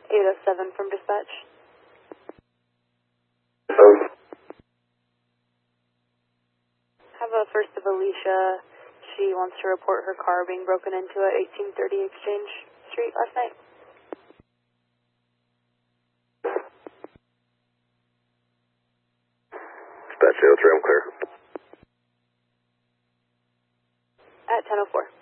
807 from dispatch. Have a first of Alicia. She wants to report her car being broken into at 1830 Exchange Street last night. Dispatch 03, I'm clear. At 10:04.